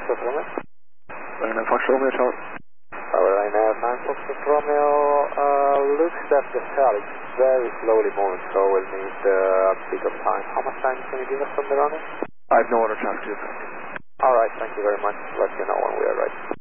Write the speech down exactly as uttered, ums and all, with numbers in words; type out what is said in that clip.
Foxtrot Romeo. nine Fox Romeo Tower. Tower nine Foxtrot Romeo, uh, looks that the cell is very slowly moving, so we'll need uh, a bit of time. How much time can you give us from the runway? I have no other traffic to. Alright, thank you very much. Let you know when we are ready.